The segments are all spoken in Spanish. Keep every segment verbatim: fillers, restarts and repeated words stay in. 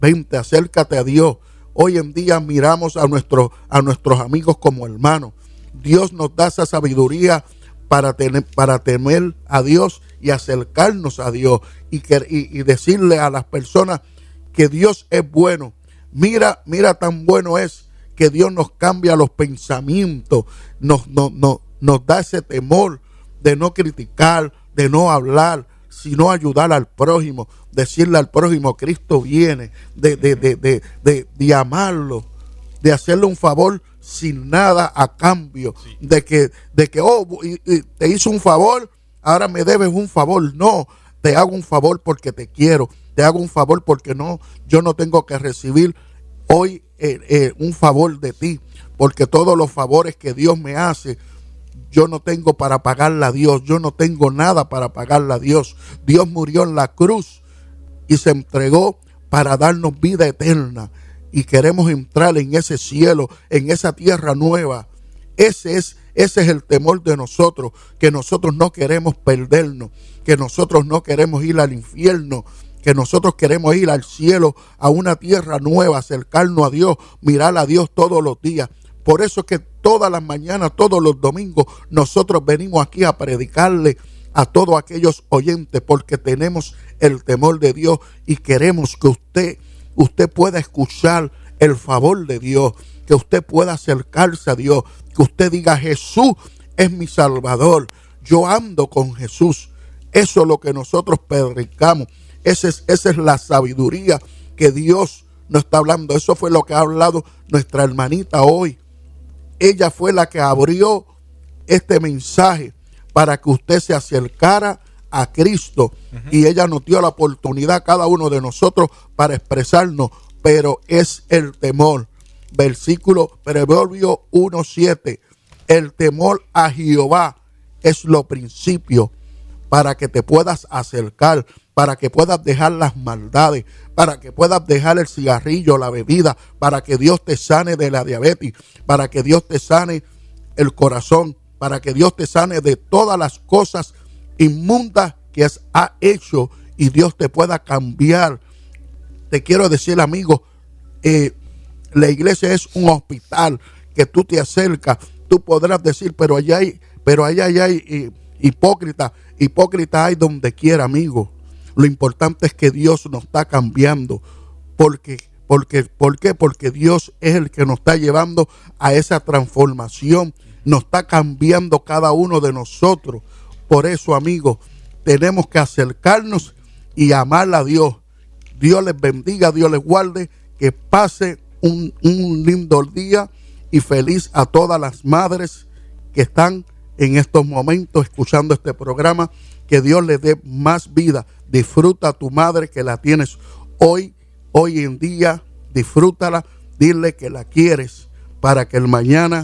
Vente, acércate a Dios. Hoy en día miramos a, nuestro, a nuestros amigos como hermanos. Dios nos da esa sabiduría para, tener, para temer a Dios y acercarnos a Dios y, que, y, y decirle a las personas que Dios es bueno. Mira, mira tan bueno es que Dios nos cambia los pensamientos, nos, nos, nos, nos da ese temor de no criticar, de no hablar, sino ayudar al prójimo, decirle al prójimo, Cristo viene, de, de, de, de, de, de amarlo, de hacerle un favor sin nada a cambio, sí. de que, de que oh, y, y te hizo un favor, ahora me debes un favor. No, te hago un favor porque te quiero, te hago un favor porque no, yo no tengo que recibir hoy eh, eh, un favor de ti, porque todos los favores que Dios me hace, yo no tengo para pagarle a Dios, yo no tengo nada para pagarle a Dios. Dios murió en la cruz y se entregó para darnos vida eterna, y queremos entrar en ese cielo, en esa tierra nueva. Ese es, ese es el temor de nosotros, que nosotros no queremos perdernos, que nosotros no queremos ir al infierno, que nosotros queremos ir al cielo, a una tierra nueva, acercarnos a Dios, mirar a Dios todos los días. Por eso es que todas las mañanas, todos los domingos, nosotros venimos aquí a predicarle a todos aquellos oyentes, porque tenemos el temor de Dios y queremos que usted, usted pueda escuchar el favor de Dios, que usted pueda acercarse a Dios, que usted diga, Jesús es mi Salvador, yo ando con Jesús. Eso es lo que nosotros predicamos. Esa es, esa es la sabiduría que Dios nos está hablando. Eso fue lo que ha hablado nuestra hermanita hoy. Ella fue la que abrió este mensaje para que usted se acercara a Cristo. Uh-huh. Y ella nos dio la oportunidad a cada uno de nosotros para expresarnos, pero es el temor. Versículo, Proverbio uno siete. El temor a Jehová es lo principio para que te puedas acercar, para que puedas dejar las maldades, para que puedas dejar el cigarrillo, la bebida, para que Dios te sane de la diabetes, para que Dios te sane el corazón, para que Dios te sane de todas las cosas inmundas que has ha hecho y Dios te pueda cambiar. Te quiero decir, amigo, eh, la iglesia es un hospital que tú te acercas. Tú podrás decir, pero allá hay, pero allá hay, hay eh, hipócritas, hipócritas hay donde quiera, amigo. Lo importante es que Dios nos está cambiando. Porque, porque, ¿Por qué? Porque Dios es el que nos está llevando a esa transformación. Nos está cambiando cada uno de nosotros. Por eso, amigos, tenemos que acercarnos y amar a Dios. Dios les bendiga, Dios les guarde. Que pase un, un lindo día y feliz a todas las madres que están en estos momentos escuchando este programa. Que Dios les dé más vida. Disfruta a tu madre que la tienes hoy, hoy en día. Disfrútala, dile que la quieres para que el mañana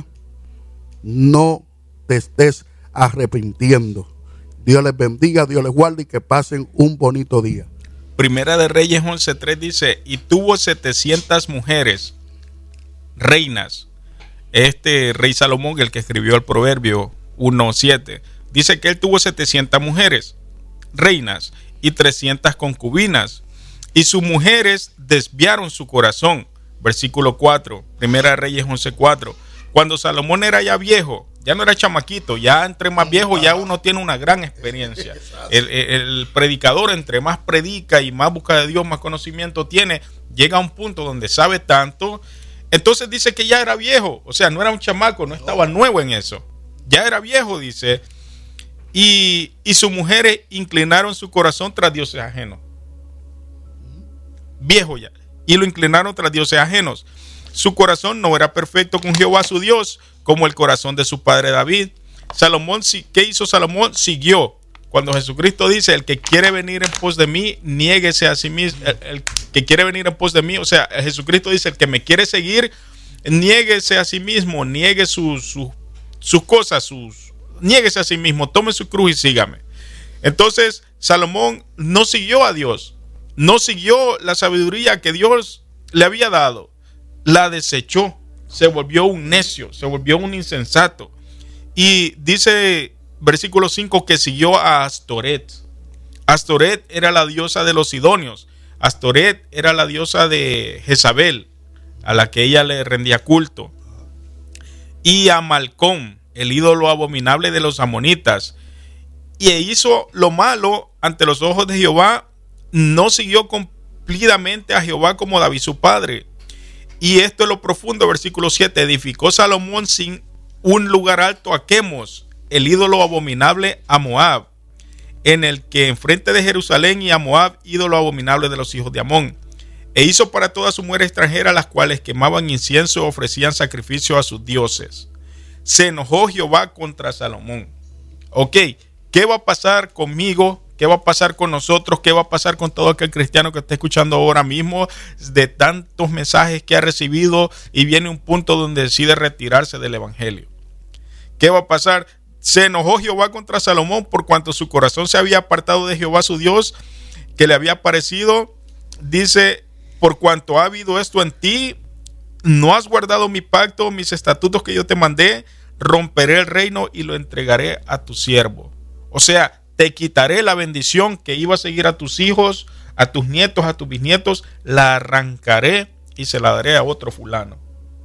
no te estés arrepintiendo. Dios les bendiga, Dios les guarde y que pasen un bonito día. Primera de Reyes once tres dice, y tuvo setecientas mujeres, reinas. Este rey Salomón, el que escribió el Proverbio uno siete, dice que él tuvo setecientas mujeres, reinas, y trescientas concubinas, y sus mujeres desviaron su corazón. Versículo cuatro, Primera de Reyes once cuatro. Cuando Salomón era ya viejo, ya no era chamaquito, ya entre más viejo ya uno tiene una gran experiencia. El, el, el predicador, entre más predica y más busca de Dios, más conocimiento tiene, llega a un punto donde sabe tanto. Entonces dice que ya era viejo, o sea, no era un chamaco, no estaba nuevo en eso, ya era viejo, dice. Y, y sus mujeres inclinaron su corazón tras dioses ajenos. Viejo ya. Y lo inclinaron tras dioses ajenos. Su corazón no era perfecto con Jehová su Dios, como el corazón de su padre David. Salomón, ¿qué hizo Salomón? Siguió. Cuando Jesucristo dice, el que quiere venir en pos de mí, niéguese a sí mismo. El, el que quiere venir en pos de mí, o sea, Jesucristo dice, el que me quiere seguir, niéguese a sí mismo, niegue sus, sus, sus cosas, sus... Niéguese a sí mismo, tome su cruz y sígame. Entonces, Salomón no siguió a Dios, no siguió la sabiduría que Dios le había dado, la desechó, se volvió un necio, se volvió un insensato. Y dice, versículo cinco, que siguió a Astoret. Astoret era la diosa de los sidonios. Astoret era la diosa de Jezabel, a la que ella le rendía culto. Y a Malcón, el ídolo abominable de los amonitas. Y hizo lo malo ante los ojos de Jehová, no siguió cumplidamente a Jehová como David su padre. Y esto es lo profundo, versículo siete. Edificó Salomón sin un lugar alto a Quemos, el ídolo abominable a Moab, en el que enfrente de Jerusalén, y a Moab, ídolo abominable de los hijos de Amón. E hizo para todas sus mujeres extranjeras, las cuales quemaban incienso y ofrecían sacrificio a sus dioses. Se enojó Jehová contra Salomón. Ok, ¿qué va a pasar conmigo? ¿Qué va a pasar con nosotros? ¿Qué va a pasar con todo aquel cristiano que está escuchando ahora mismo de tantos mensajes que ha recibido y viene un punto donde decide retirarse del evangelio? ¿Qué va a pasar? Se enojó Jehová contra Salomón por cuanto su corazón se había apartado de Jehová su Dios, que le había parecido. Dice, por cuanto ha habido esto en ti, no has guardado mi pacto, mis estatutos que yo te mandé, romperé el reino y lo entregaré a tu siervo. O sea, te quitaré la bendición que iba a seguir a tus hijos, a tus nietos, a tus bisnietos, la arrancaré y se la daré a otro fulano.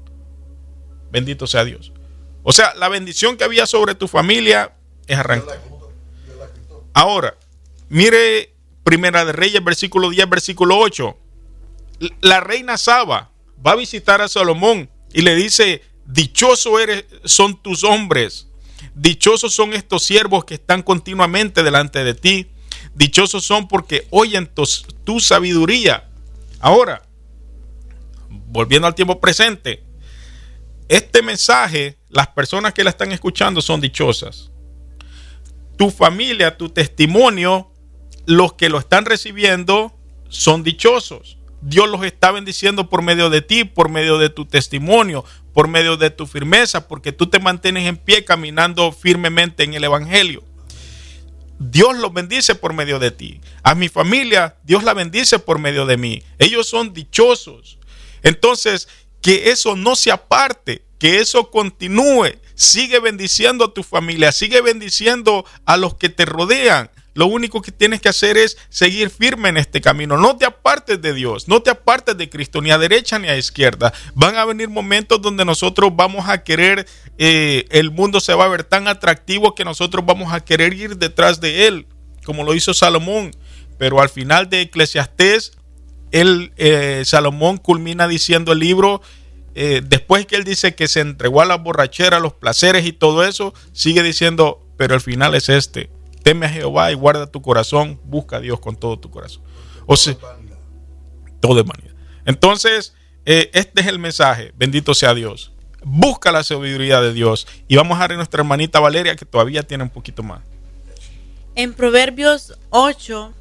Bendito sea Dios. O sea, la bendición que había sobre tu familia es arrancada. Ahora, mire Primera de Reyes, versículo diez, versículo ocho. La reina Saba va a visitar a Salomón y le dice, dichoso eres, son tus hombres. Dichosos son estos siervos que están continuamente delante de ti. Dichosos son porque oyen tu, tu sabiduría. Ahora, volviendo al tiempo presente, este mensaje, las personas que la están escuchando son dichosas. Tu familia, tu testimonio, los que lo están recibiendo son dichosos. Dios los está bendiciendo por medio de ti, por medio de tu testimonio, por medio de tu firmeza, porque tú te mantienes en pie caminando firmemente en el evangelio. Dios los bendice por medio de ti. A mi familia, Dios la bendice por medio de mí. Ellos son dichosos. Entonces, que eso no se aparte, que eso continúe. Sigue bendiciendo a tu familia, sigue bendiciendo a los que te rodean. Lo único que tienes que hacer es seguir firme en este camino. No te apartes de Dios, no te apartes de Cristo, ni a derecha ni a izquierda. Van a venir momentos donde nosotros vamos a querer, eh, el mundo se va a ver tan atractivo que nosotros vamos a querer ir detrás de él, como lo hizo Salomón. Pero al final de Eclesiastés, él, eh, Salomón culmina diciendo el libro, eh, después que él dice que se entregó a la borrachera, a los placeres y todo eso, sigue diciendo, pero el final es este. Teme a Jehová y guarda tu corazón, busca a Dios con todo tu corazón. O sea, todo es vanidad. Entonces, eh, este es el mensaje. Bendito sea Dios. Busca la sabiduría de Dios. Y vamos a ver a nuestra hermanita Valeria, que todavía tiene un poquito más. En Proverbios ocho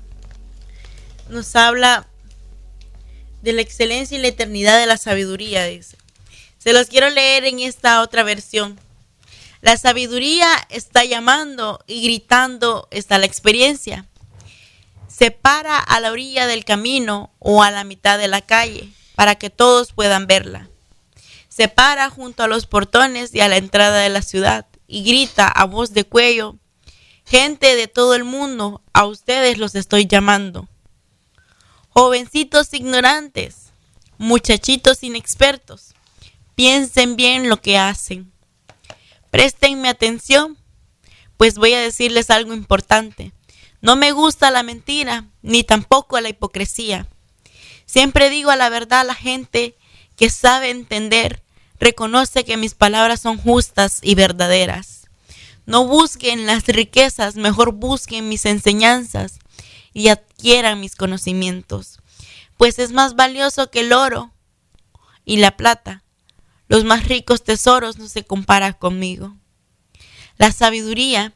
nos habla de la excelencia y la eternidad de la sabiduría, dice. Se los quiero leer en esta otra versión. La sabiduría está llamando y gritando está la experiencia. Se para a la orilla del camino o a la mitad de la calle para que todos puedan verla. Se para junto a los portones y a la entrada de la ciudad y grita a voz de cuello, gente de todo el mundo, a ustedes los estoy llamando. Jovencitos ignorantes, muchachitos inexpertos, piensen bien lo que hacen. Préstenme atención, pues voy a decirles algo importante. No me gusta la mentira, ni tampoco la hipocresía. Siempre digo a la verdad a la gente que sabe entender, reconoce que mis palabras son justas y verdaderas. No busquen las riquezas, mejor busquen mis enseñanzas y adquieran mis conocimientos, pues es más valioso que el oro y la plata. Los más ricos tesoros no se comparan conmigo. La sabiduría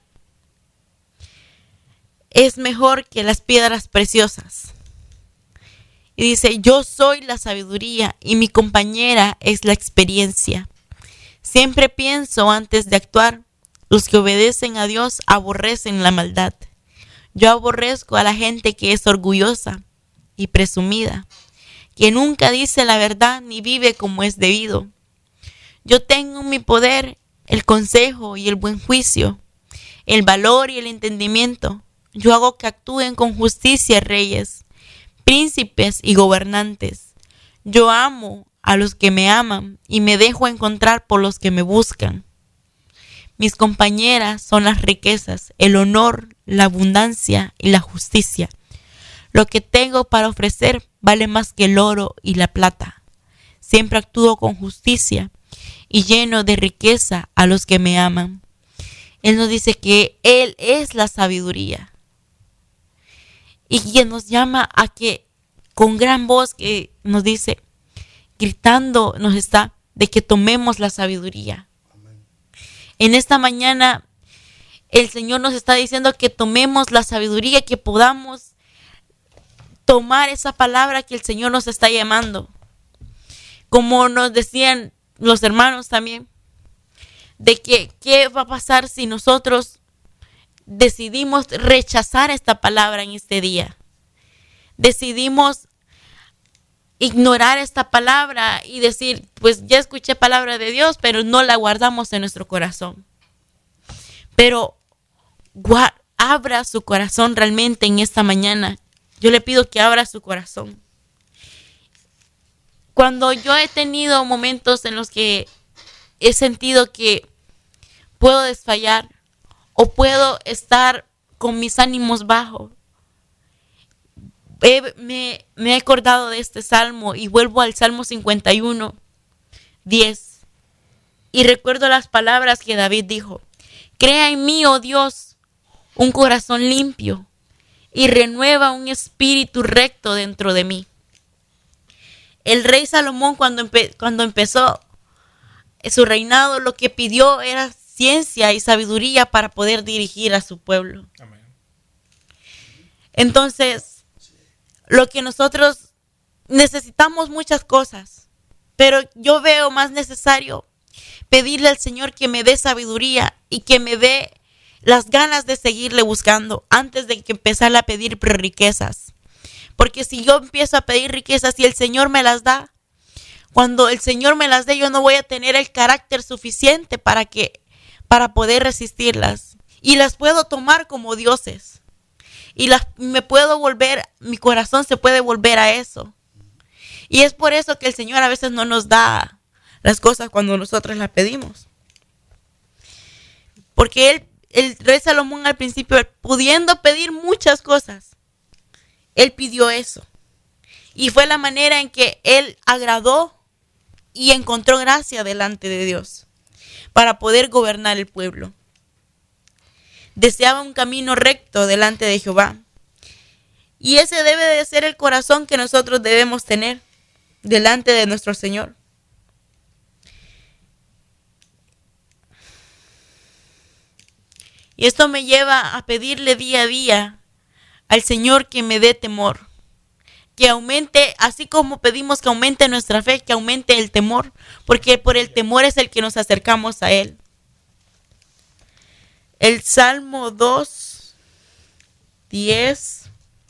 es mejor que las piedras preciosas. Y dice, yo soy la sabiduría y mi compañera es la experiencia. Siempre pienso antes de actuar. Los que obedecen a Dios aborrecen la maldad. Yo aborrezco a la gente que es orgullosa y presumida, que nunca dice la verdad ni vive como es debido. Yo tengo en mi poder el consejo y el buen juicio, el valor y el entendimiento. Yo hago que actúen con justicia reyes, príncipes y gobernantes. Yo amo a los que me aman y me dejo encontrar por los que me buscan. Mis compañeras son las riquezas, el honor, la abundancia y la justicia. Lo que tengo para ofrecer vale más que el oro y la plata. Siempre actúo con justicia y lleno de riqueza a los que me aman. Él nos dice que Él es la sabiduría. Y quien nos llama a que con gran voz que nos dice, gritando nos está, de que tomemos la sabiduría. Amén. En esta mañana el Señor nos está diciendo que tomemos la sabiduría, que podamos tomar esa palabra que el Señor nos está llamando. Como nos decían los hermanos también, de que qué va a pasar si nosotros decidimos rechazar esta palabra en este día. Decidimos ignorar esta palabra y decir, pues ya escuché palabra de Dios, pero no la guardamos en nuestro corazón. Pero guarda, abra su corazón realmente en esta mañana. Yo le pido que abra su corazón. Cuando yo he tenido momentos en los que he sentido que puedo desfallar o puedo estar con mis ánimos bajos, he, me, me he acordado de este salmo y vuelvo al Salmo cincuenta y uno, diez, y recuerdo las palabras que David dijo: crea en mí, oh Dios, un corazón limpio y renueva un espíritu recto dentro de mí. El rey Salomón, cuando, empe- cuando empezó su reinado, lo que pidió era ciencia y sabiduría para poder dirigir a su pueblo. Amén. Entonces, lo que nosotros necesitamos muchas cosas, pero yo veo más necesario pedirle al Señor que me dé sabiduría y que me dé las ganas de seguirle buscando antes de que empezar a pedir riquezas. Porque si yo empiezo a pedir riquezas y el Señor me las da, cuando el Señor me las dé, yo no voy a tener el carácter suficiente para que, para poder resistirlas. Y las puedo tomar como dioses. Y las, me puedo volver, mi corazón se puede volver a eso. Y es por eso que el Señor a veces no nos da las cosas cuando nosotros las pedimos. Porque él, el rey Salomón al principio, pudiendo pedir muchas cosas, él pidió eso. Y fue la manera en que él agradó y encontró gracia delante de Dios para poder gobernar el pueblo. Deseaba un camino recto delante de Jehová. Y ese debe de ser el corazón que nosotros debemos tener delante de nuestro Señor. Y esto me lleva a pedirle día a día al Señor que me dé temor, que aumente, así como pedimos que aumente nuestra fe, que aumente el temor, porque por el temor es el que nos acercamos a Él. El Salmo dos, diez,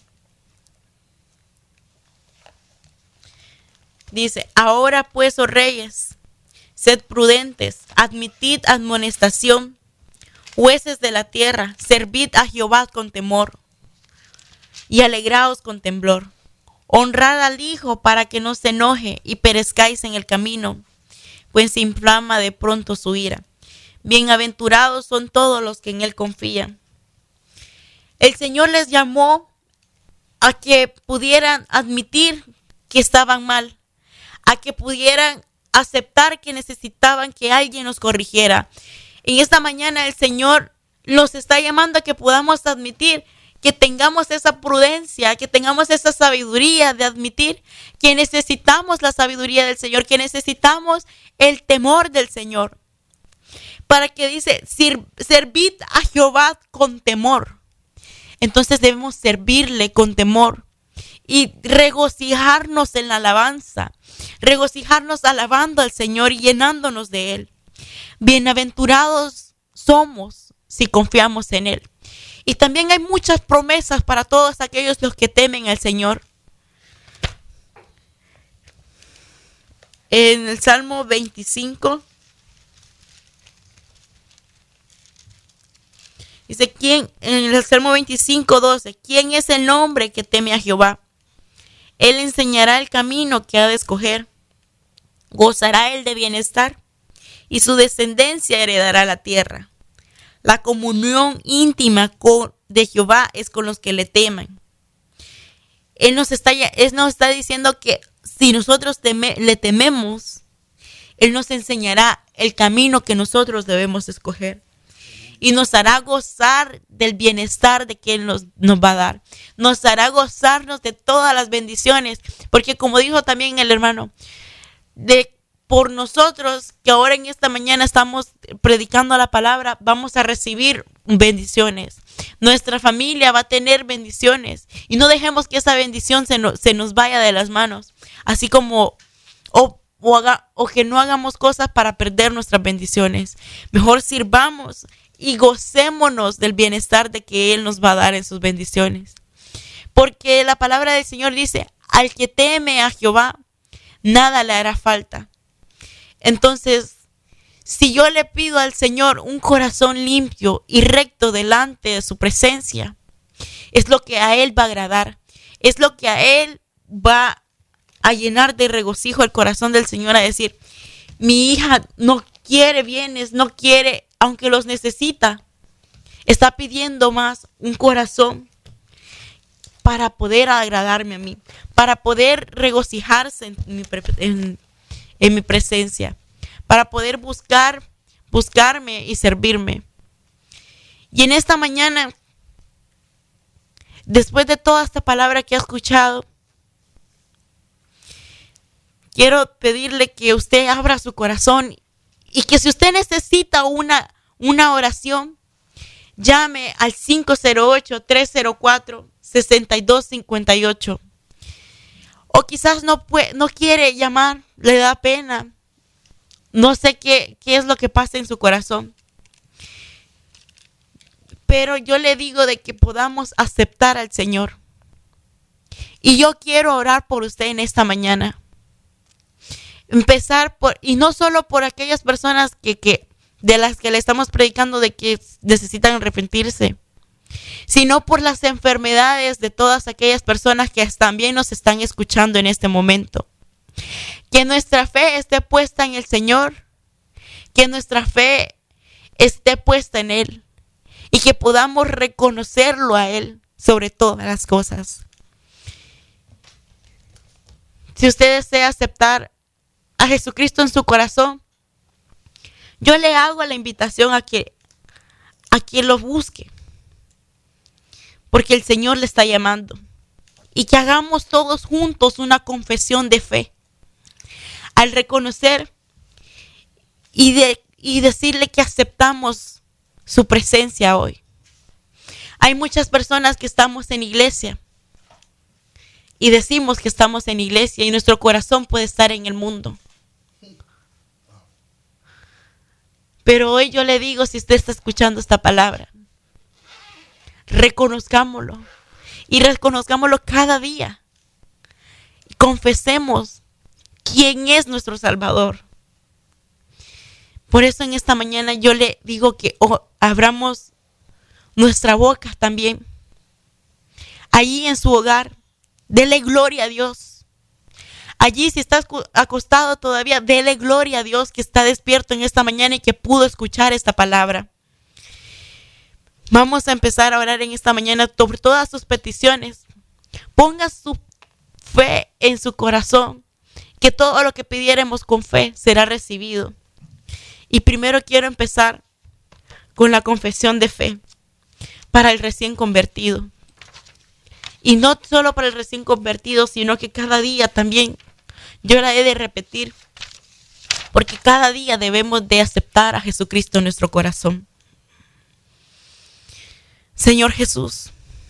dice: ahora pues, oh reyes, sed prudentes, admitid admonestación, jueces de la tierra, servid a Jehová con temor y alegraos con temblor. Honrad al Hijo para que no se enoje y perezcáis en el camino, pues se inflama de pronto su ira. Bienaventurados son todos los que en Él confían. El Señor les llamó a que pudieran admitir que estaban mal, a que pudieran aceptar que necesitaban que alguien nos corrigiera. En esta mañana el Señor nos está llamando a que podamos admitir, que tengamos esa prudencia, que tengamos esa sabiduría de admitir que necesitamos la sabiduría del Señor, que necesitamos el temor del Señor. Para que dice, servid a Jehová con temor. Entonces debemos servirle con temor y regocijarnos en la alabanza, regocijarnos alabando al Señor y llenándonos de Él. Bienaventurados somos si confiamos en Él. Y también hay muchas promesas para todos aquellos los que temen al Señor. En el Salmo veinticinco dice, ¿quién? En el Salmo veinticinco, doce, ¿quién es el hombre que teme a Jehová? Él enseñará el camino que ha de escoger. Gozará él de bienestar y su descendencia heredará la tierra. La comunión íntima con, de Jehová es con los que le teman. Él nos está, él nos está diciendo que si nosotros teme, le tememos, Él nos enseñará el camino que nosotros debemos escoger. Y nos hará gozar del bienestar de que Él nos, nos va a dar. Nos hará gozarnos de todas las bendiciones. Porque como dijo también el hermano, de por nosotros que ahora en esta mañana estamos predicando la palabra, vamos a recibir bendiciones. Nuestra familia va a tener bendiciones. Y no dejemos que esa bendición se, no, se nos vaya de las manos. Así como... o O, haga, o que no hagamos cosas para perder nuestras bendiciones. Mejor sirvamos y gocémonos del bienestar de que Él nos va a dar en sus bendiciones. Porque la palabra del Señor dice, al que teme a Jehová, nada le hará falta. Entonces, si yo le pido al Señor un corazón limpio y recto delante de su presencia, es lo que a Él va a agradar. Es lo que a Él va a a llenar de regocijo el corazón del Señor, a decir, mi hija no quiere bienes, no quiere, aunque los necesita, está pidiendo más un corazón para poder agradarme a mí, para poder regocijarse en mi, en, en mi presencia, para poder buscar, buscarme y servirme. Y en esta mañana, después de toda esta palabra que he escuchado, quiero pedirle que usted abra su corazón y que si usted necesita una, una oración, llame al cinco cero ocho, tres cero cuatro, seis dos cinco ocho. O quizás no, puede, no quiere llamar, le da pena. No sé qué, qué es lo que pasa en su corazón. Pero yo le digo de que podamos aceptar al Señor. Y yo quiero orar por usted en esta mañana. Empezar por, y no solo por aquellas personas que, que, de las que le estamos predicando de que necesitan arrepentirse, sino por las enfermedades de todas aquellas personas que también nos están escuchando en este momento. Que nuestra fe esté puesta en el Señor, que nuestra fe esté puesta en Él y que podamos reconocerlo a Él sobre todas las cosas. Si usted desea aceptar a Jesucristo en su corazón, yo le hago la invitación a que a que lo busque, porque el Señor le está llamando, y que hagamos todos juntos una confesión de fe al reconocer y, de, y decirle que aceptamos su presencia hoy. Hay muchas personas que estamos en iglesia y decimos que estamos en iglesia y nuestro corazón puede estar en el mundo. Pero hoy yo le digo, si usted está escuchando esta palabra, reconozcámoslo y reconozcámoslo cada día. Confesemos quién es nuestro Salvador. Por eso en esta mañana yo le digo que oh, abramos nuestra boca también. Allí en su hogar, dele gloria a Dios. Allí si estás acostado todavía, dele gloria a Dios que está despierto en esta mañana y que pudo escuchar esta palabra. Vamos a empezar a orar en esta mañana por todas sus peticiones. Ponga su fe en su corazón, que todo lo que pidiéramos con fe será recibido. Y primero quiero empezar con la confesión de fe para el recién convertido. Y no solo para el recién convertido, sino que cada día también yo la he de repetir, porque cada día debemos de aceptar a Jesucristo en nuestro corazón. Señor Jesús,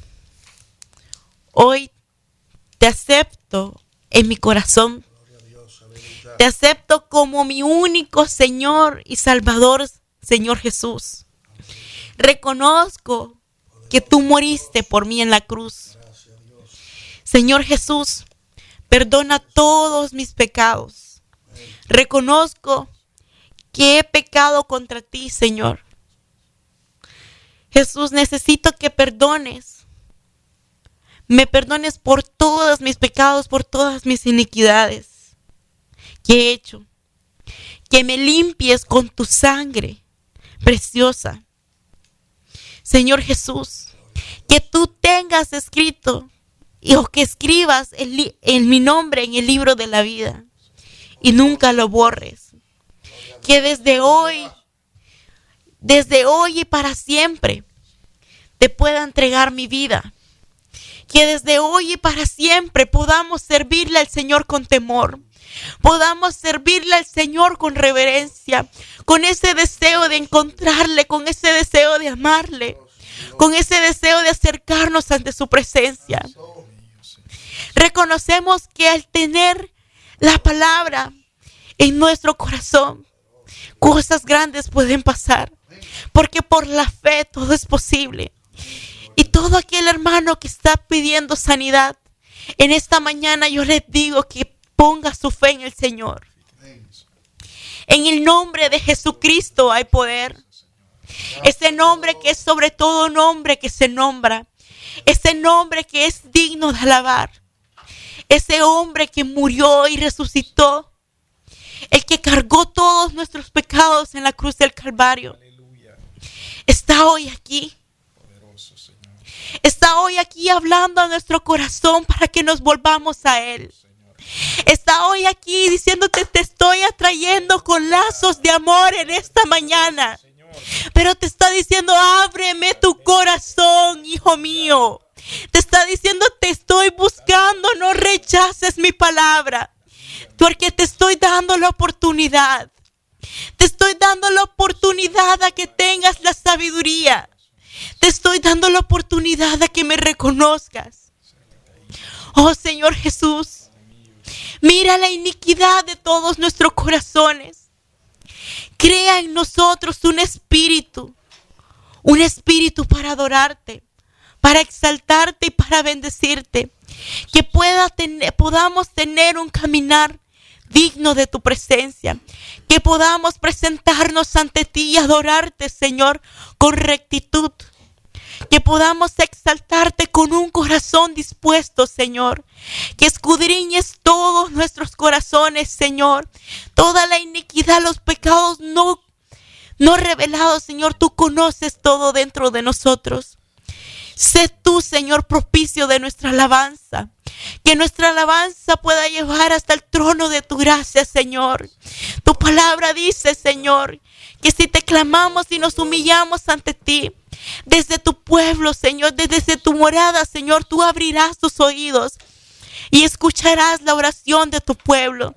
hoy te acepto en mi corazón. Te acepto como mi único Señor y Salvador, Señor Jesús. Reconozco que tú moriste por mí en la cruz. Señor Jesús, perdona todos mis pecados. Reconozco que he pecado contra ti, Señor. Jesús, necesito que perdones me perdones por todos mis pecados, por todas mis iniquidades que he hecho. Que me limpies con tu sangre preciosa. Señor Jesús, que tú tengas escrito y o que escribas en, en mi nombre en el libro de la vida y nunca lo borres. Que desde hoy, desde hoy y para siempre, te pueda entregar mi vida. Que desde hoy y para siempre podamos servirle al Señor con temor. Podamos servirle al Señor con reverencia, con ese deseo de encontrarle, con ese deseo de amarle, con ese deseo de acercarnos ante su presencia. Reconocemos que al tener la palabra en nuestro corazón, cosas grandes pueden pasar, porque por la fe todo es posible. Y todo aquel hermano que está pidiendo sanidad, en esta mañana yo les digo que ponga su fe en el Señor. En el nombre de Jesucristo hay poder. Ese nombre que es sobre todo nombre que se nombra. Ese nombre que es digno de alabar. Ese hombre que murió y resucitó. El que cargó todos nuestros pecados en la cruz del Calvario. Está hoy aquí. Está hoy aquí hablando a nuestro corazón para que nos volvamos a Él. Está hoy aquí diciéndote, te estoy atrayendo con lazos de amor en esta mañana. Pero te está diciendo, ábreme tu corazón, hijo mío. Te está diciendo, te estoy buscando, no rechaces mi palabra. Porque te estoy dando la oportunidad. Te estoy dando la oportunidad a que tengas la sabiduría. Te estoy dando la oportunidad a que me reconozcas. Oh Señor Jesús, mira la iniquidad de todos nuestros corazones. Crea en nosotros un espíritu, un espíritu para adorarte, para exaltarte y para bendecirte. Que pueda tener, podamos tener un caminar digno de tu presencia. Que podamos presentarnos ante ti y adorarte, Señor, con rectitud. Que podamos exaltarte con un corazón dispuesto, Señor. Que escudriñes todos nuestros corazones, Señor. Toda la iniquidad, los pecados no, no revelados, Señor. Tú conoces todo dentro de nosotros. Sé tú, Señor, propicio de nuestra alabanza. Que nuestra alabanza pueda llevar hasta el trono de tu gracia, Señor. Tu palabra dice, Señor, que si te clamamos y nos humillamos ante ti, desde tu pueblo, Señor, desde tu morada, Señor, tú abrirás tus oídos y escucharás la oración de tu pueblo.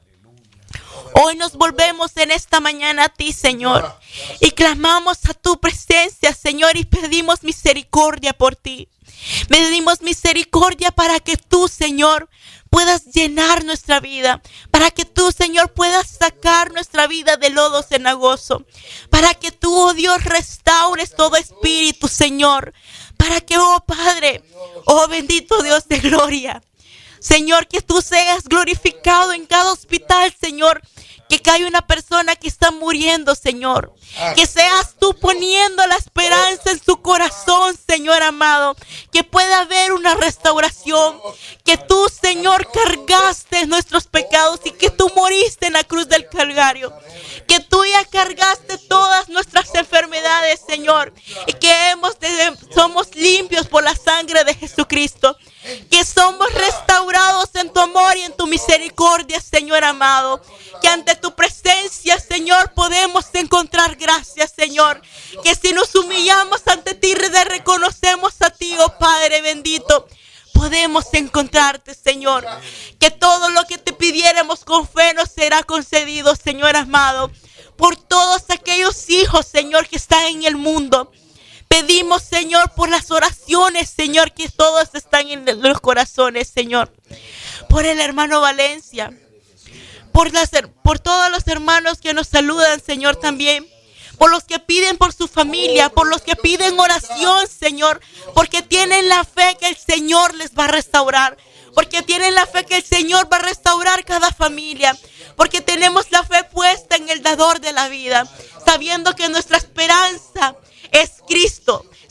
Hoy nos volvemos en esta mañana a ti, Señor, y clamamos a tu presencia, Señor, y pedimos misericordia por ti. Pedimos misericordia para que tú, Señor, puedas llenar nuestra vida, para que tú, Señor, puedas sacar nuestra vida de lodo cenagoso, para que tú, oh Dios, restaures todo espíritu, Señor, para que, oh Padre, oh bendito Dios de gloria, Señor, que tú seas glorificado en cada hospital, Señor, que cae una persona que está muriendo, Señor. Que seas tú poniendo la esperanza en su corazón, Señor amado. Que pueda haber una restauración. Que tú, Señor, cargaste nuestros pecados y que tú moriste en la cruz del Calvario. Que tú ya cargaste todas nuestras enfermedades, Señor. Y que hemos de, somos limpios por la sangre de Jesucristo. Que somos restaurados en tu amor y en tu misericordia, Señor amado. Que ante tu presencia, Señor, podemos encontrar gracias, Señor. Que si nos humillamos ante ti, te reconocemos a ti, oh Padre bendito, podemos encontrarte, Señor. Que todo lo que te pidiéramos con fe nos será concedido, Señor amado. Por todos aquellos hijos, Señor, que están en el mundo. Pedimos, Señor, por las oraciones, Señor, que todos están en los corazones, Señor. Por el hermano Valencia. Por, las, por todos los hermanos que nos saludan, Señor, también. Por los que piden por su familia. Por los que piden oración, Señor. Porque tienen la fe que el Señor les va a restaurar. Porque tienen la fe que el Señor va a restaurar cada familia. Porque tenemos la fe puesta en el dador de la vida. Sabiendo que nuestra esperanza es Cristo,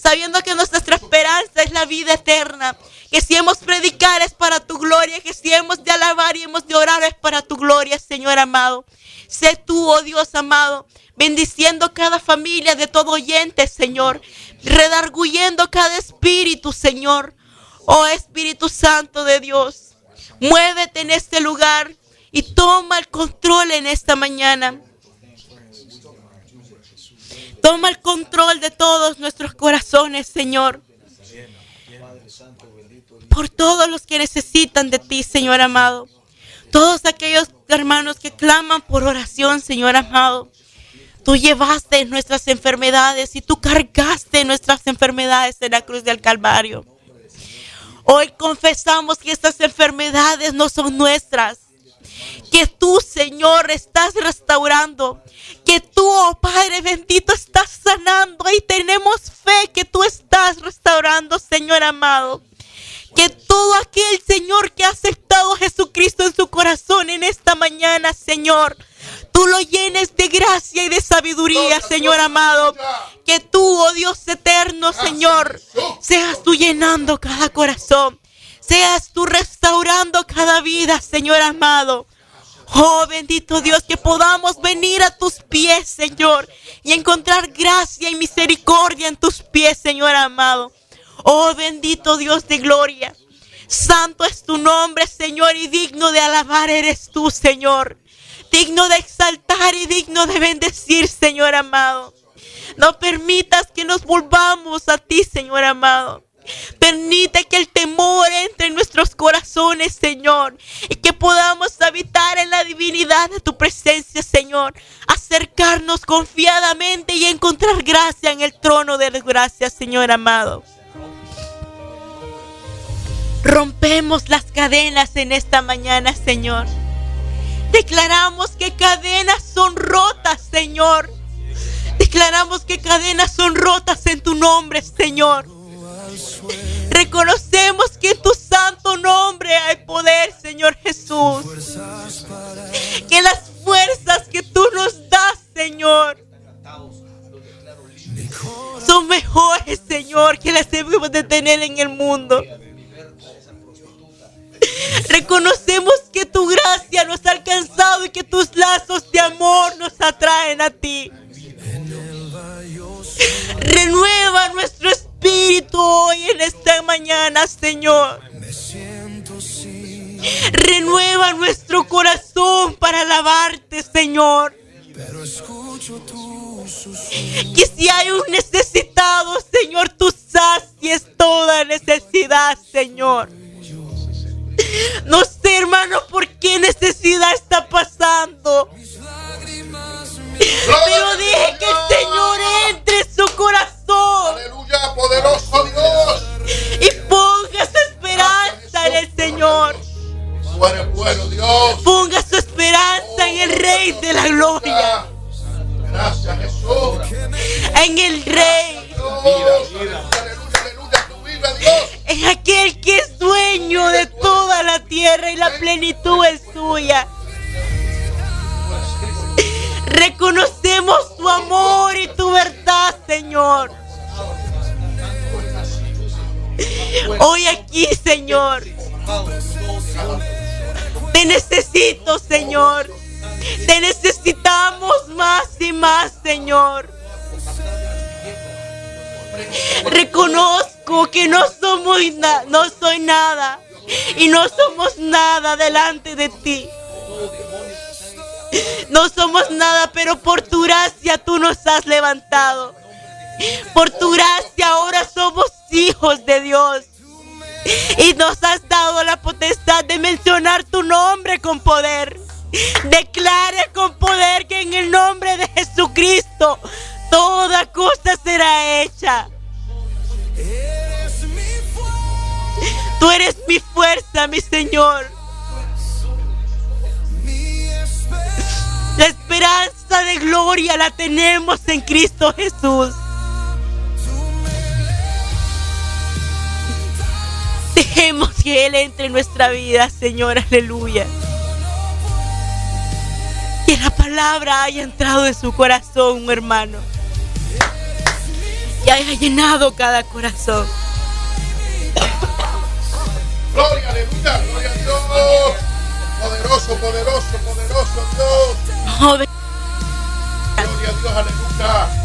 sabiendo que nuestra esperanza es la vida eterna, que si hemos de predicar es para tu gloria, que si hemos de alabar y hemos de orar es para tu gloria, Señor amado. Sé tú, oh Dios amado, bendiciendo cada familia de todo oyente, Señor, redarguyendo cada espíritu, Señor. Oh Espíritu Santo de Dios, muévete en este lugar y toma el control en esta mañana. Toma el control de todos nuestros corazones, Señor. Por todos los que necesitan de ti, Señor amado. Todos aquellos hermanos que claman por oración, Señor amado. Tú llevaste nuestras enfermedades y tú cargaste nuestras enfermedades en la cruz del Calvario. Hoy confesamos que estas enfermedades no son nuestras. Que tú, Señor, estás restaurando. Que tú, oh Padre bendito, estás sanando. Y tenemos fe que tú estás restaurando, Señor amado. Que todo aquel, Señor, que ha aceptado a Jesucristo en su corazón en esta mañana, Señor, tú lo llenes de gracia y de sabiduría, Señor amado. Que tú, oh Dios eterno, Señor, seas tú llenando cada corazón. Seas tú restaurando cada vida, Señor amado. Oh, bendito Dios, que podamos venir a tus pies, Señor, y encontrar gracia y misericordia en tus pies, Señor amado. Oh, bendito Dios de gloria. Santo es tu nombre, Señor, y digno de alabar eres tú, Señor. Digno de exaltar y digno de bendecir, Señor amado. No permitas que nos volvamos a ti, Señor amado. Permite que el temor entre en nuestros corazones, Señor, y que podamos habitar en la divinidad de tu presencia, Señor. Acercarnos confiadamente y encontrar gracia en el trono de las gracias, Señor amado. Rompemos las cadenas en esta mañana, Señor. Declaramos que cadenas son rotas, Señor. Declaramos que cadenas son rotas en tu nombre, Señor. Reconocemos que en tu santo nombre hay poder, Señor Jesús. Que las fuerzas que tú nos das, Señor, son mejores, Señor, que las debemos de tener en el mundo. Reconocemos que tu gracia nos ha alcanzado y que tus lazos de amor nos atraen a ti. Renueva nuestro espíritu hoy en esta mañana, Señor. Renueva nuestro corazón para alabarte, Señor. Que si hay un necesitado, Señor, tú sacies toda necesidad, Señor. No sé, hermano, por qué necesidad está pasando, pero deje que el Señor entre en su corazón. Aleluya, poderoso Dios. Y ponga su esperanza en el Señor. Tú eres bueno, Dios. Ponga su esperanza en el Rey de la Gloria. Gracias, Jesús. En el Rey. Aleluya, aleluya, tú vives, Dios. En aquel que es dueño de toda la tierra y la plenitud es suya. Reconocemos tu amor y tu verdad, Señor. Hoy aquí, Señor, te necesito, Señor. Te necesitamos más y más, Señor. Reconozco que no somos na- no soy nada y no somos nada delante de ti. No somos nada, pero por tu gracia tú nos has levantado. Por tu gracia ahora somos hijos de Dios. Y nos has dado la potestad de mencionar tu nombre con poder. Declare con poder que en el nombre de Jesucristo toda cosa será hecha. Tú eres mi fuerza, mi Señor. La esperanza de gloria la tenemos en Cristo Jesús. Dejemos que Él entre en nuestra vida, Señor, aleluya. Que la palabra haya entrado en su corazón, hermano. y haya llenado cada corazón. Gloria, aleluya, gloria a Dios. Poderoso, poderoso, poderoso Dios. Oh, Gloria a Dios, aleluya.